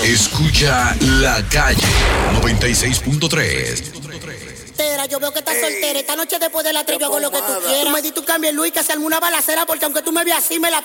Escucha La Calle 96.3. Yo veo que estás soltera. Esta noche después de la 3 yo hago lo que tú quieras. Tú me di tu cambio, Luis, que se arme una balacera, porque aunque tú me veas así, me la